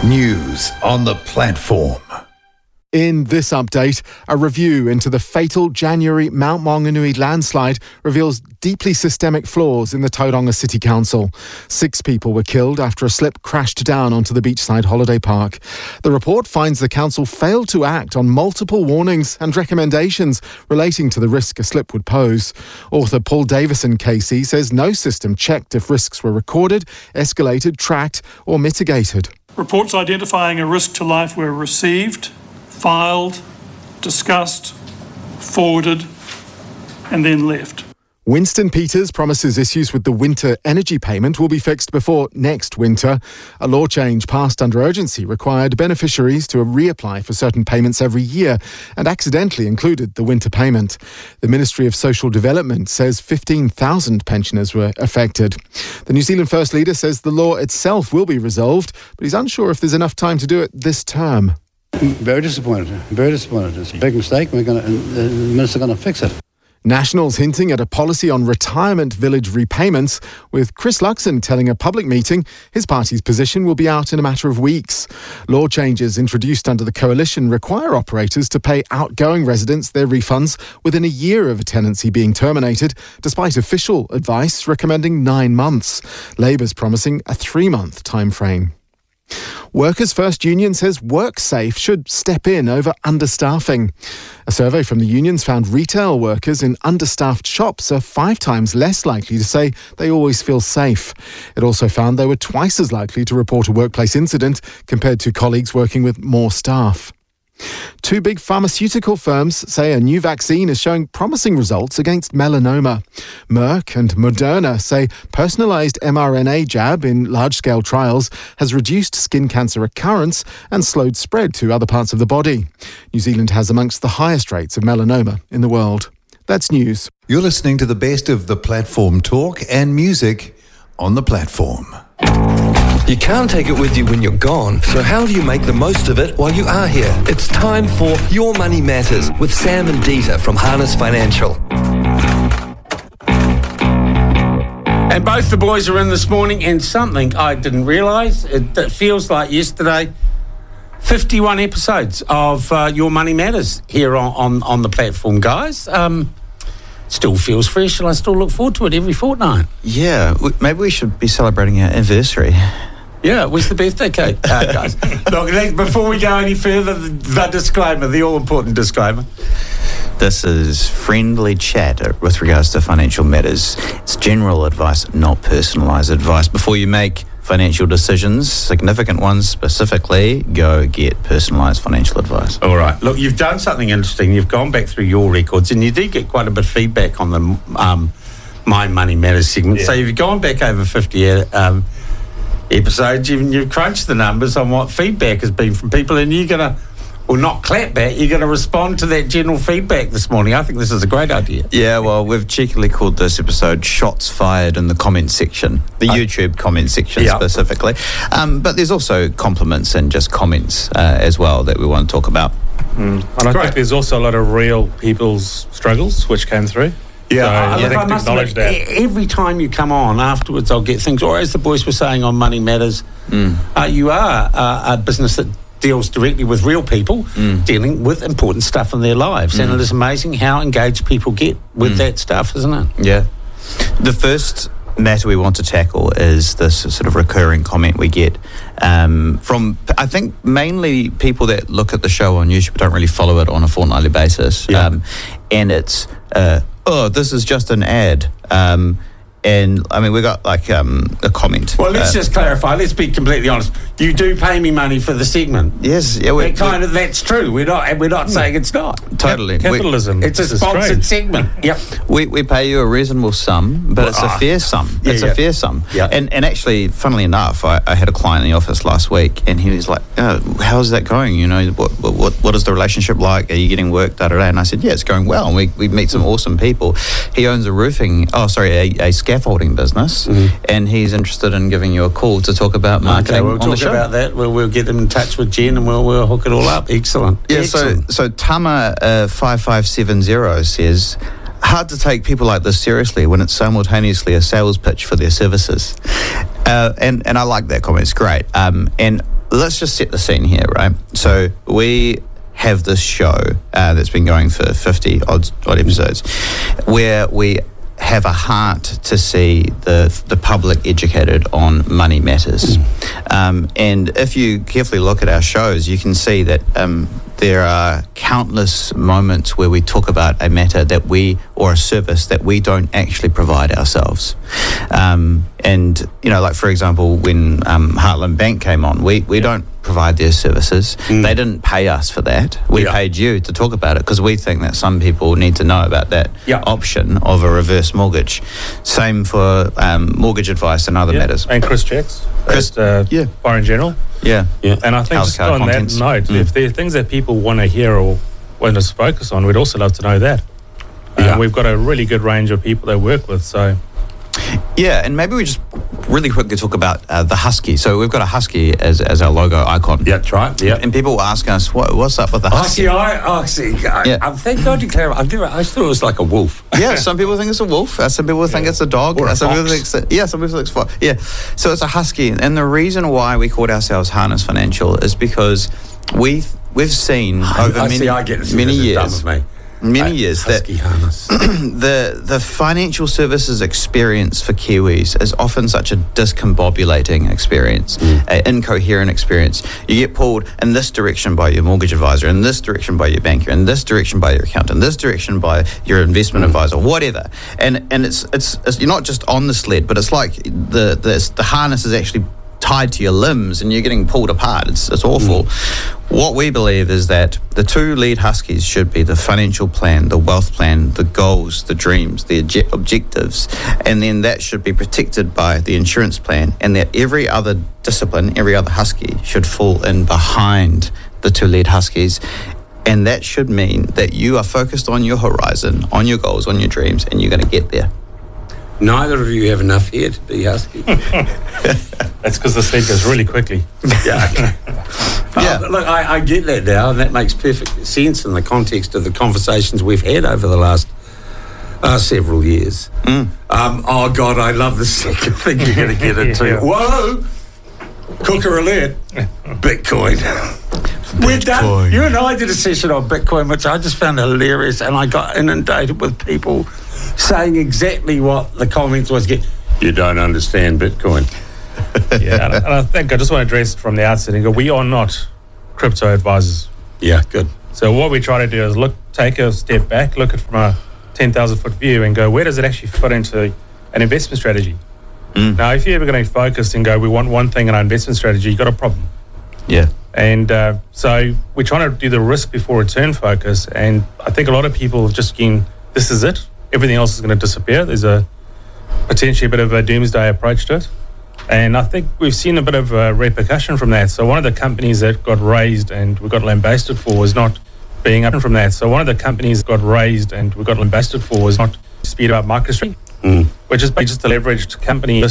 News on the platform. In this update, a review into the fatal January Mount Maunganui landslide reveals deeply systemic flaws in the Tauranga City Council. 6 people were killed after a slip crashed down onto the beachside holiday park. The report finds the council failed to act on multiple warnings and recommendations relating to the risk a slip would pose. Author Paul Davison KC says no system checked if risks were recorded, escalated, tracked or mitigated. Reports identifying a risk to life were received, filed, discussed, forwarded, and then left. Winston Peters promises issues with the winter energy payment will be fixed before next winter. A law change passed under urgency required beneficiaries to reapply for certain payments every year and accidentally included the winter payment. The Ministry of Social Development says 15,000 pensioners were affected. The New Zealand First Leader says the law itself will be resolved, but he's unsure if there's enough time to do it this term. Very disappointed. It's a big mistake. The Minister's going to fix it. Nationals hinting at a policy on retirement village repayments, with Chris Luxon telling a public meeting his party's position will be out in a matter of weeks. Law changes introduced under the coalition require operators to pay outgoing residents their refunds within a year of a tenancy being terminated, despite official advice recommending 9 months. Labour's promising a 3-month timeframe. Workers' First Union says WorkSafe should step in over understaffing. A survey from the unions found retail workers in understaffed shops are 5 times less likely to say they always feel safe. It also found they were twice as likely to report a workplace incident compared to colleagues working with more staff. 2 big pharmaceutical firms say a new vaccine is showing promising results against melanoma. Merck and Moderna say personalised mRNA jab in large-scale trials has reduced skin cancer recurrence and slowed spread to other parts of the body. New Zealand has amongst the highest rates of melanoma in the world. That's news. You're listening to the best of the platform talk and music on the platform. You can't take it with you when you're gone, so how do you make the most of it while you are here? It's time for Your Money Matters with Sam and Dita from Harness Financial. And both the boys are in this morning, and something I didn't realise, it feels like yesterday, 51 episodes of Your Money Matters here on the platform, guys. Still feels fresh, and I still look forward to it every fortnight. Yeah, maybe we should be celebrating our anniversary. Yeah, where's the birthday cake, guys? Look, before we go any further, the disclaimer, the all-important disclaimer. This is friendly chat with regards to financial matters. It's general advice, not personalised advice. Before you make financial decisions, significant ones specifically, go get personalised financial advice. All right. Look, you've done something interesting. You've gone back through your records, and you did get quite a bit of feedback on the My Money Matters segment. Yeah. So you've gone back over 50 episodes, you've crunched the numbers on what feedback has been from people, and you're going to, well, not clap back, you're going to respond to that general feedback this morning. I think this is a great idea. Yeah, well, we've cheekily called this episode Shots Fired in the comment section, the YouTube comment section specifically. But there's also compliments and just comments as well that we want to talk about. And I think there's also a lot of real people's struggles which came through. Yeah, so I must acknowledge that. Every time you come on afterwards, I'll get things, or as the boys were saying on Money Matters, you are a business that deals directly with real people dealing with important stuff in their lives. And it is amazing how engaged people get with that stuff, isn't it? Yeah. The first matter we want to tackle is this sort of recurring comment we get from, I think, mainly people that look at the show on YouTube but don't really follow it on a fortnightly basis. And it's, this is just an ad. And, I mean, we got, like, a comment. Well, let's just clarify. Let's be completely honest. You do pay me money for the segment. Yes. Yeah, that's true. We're not saying it's not. Totally. Capitalism. It's a sponsored segment. Yep. We pay you a reasonable sum, but it's a fair sum. It's a fair sum. Yeah. And actually, funnily enough, I had a client in the office last week, and he was like, how's that going? You know, what is the relationship like? Are you getting work, da-da-da? And I said, yeah, it's going well. And we meet some awesome people. He owns a scaffolding business, and he's interested in giving you a call to talk about marketing we'll on the show. Talk about that. We'll get him in touch with Jen, and we'll hook it all up. Excellent. Yeah. Excellent. So Tama 5570 says, hard to take people like this seriously when it's simultaneously a sales pitch for their services. And I like that comment. It's great. And let's just set the scene here, right? So we have this show that's been going for 50 odd episodes, where we have a heart to see the public educated on money matters. And if you carefully look at our shows, you can see that there are countless moments where we talk about a matter that or a service that we don't actually provide ourselves. And, like, for example, when Heartland Bank came on, we don't provide their services. They didn't pay us for that. We paid you to talk about it because we think that some people need to know about that option of a reverse mortgage. Same for mortgage advice and other matters. And Chris checks. Foreign General. Yeah. And I think House just card on contents. that note, if there are things that people want to hear or want us to focus on, we'd also love to know that. We've got a really good range of people they work with, so... Yeah, and maybe we just really quickly talk about the husky. So we've got a husky as our logo icon. Yeah, that's right. Yeah. And people ask us, what's up with the husky? Thank God you clarified. I thought it was like a wolf. Yeah, some people think it's a wolf. Some people think it's a dog. Or a some fox. people think some people think it's a fox. Yeah, so it's a husky. And the reason why we called ourselves Harness Financial is because we've seen over many years... Many years that the financial services experience for Kiwis is often such a discombobulating experience, an incoherent experience. You get pulled in this direction by your mortgage advisor, in this direction by your banker, in this direction by your accountant, in this direction by your investment advisor, whatever. And it's you're not just on the sled, but it's like the harness is actually tied to your limbs and you're getting pulled apart. It's awful. What we believe is that the two lead huskies should be the financial plan, the wealth plan, the goals, the dreams, the objectives, and then that should be protected by the insurance plan, and that every other discipline, every other husky should fall in behind the two lead huskies. And that should mean that you are focused on your horizon, on your goals, on your dreams, and you're going to get there. Neither of you have enough here to be husky. That's because the sled goes really quickly. Look, I get that now, and that makes perfect sense in the context of the conversations we've had over the last several years. Oh, God, I love the second thing you're going to get into. Whoa! Cooker alert. Bitcoin. We're done. You and I did a session on Bitcoin, which I just found hilarious, and I got inundated with people saying exactly what the comments was. You don't understand Bitcoin. And I think I just want to address from the outset and go, we are not crypto advisors. Yeah, good. So what we try to do is take a step back, look at it from a 10,000-foot view and go, where does it actually fit into an investment strategy? Now, if you're ever going to focus and go, we want one thing in our investment strategy, you've got a problem. Yeah. And so we're trying to do the risk before return focus, and I think a lot of people have just been, this is it. Everything else is going to disappear. There's potentially a bit of a doomsday approach to it. And I think we've seen a bit of a repercussion from that. So one of the companies that got raised and we got lambasted for was not being up from that. So one of the companies that got raised and we got lambasted for was not speed up MicroStrategy, which is just a leveraged company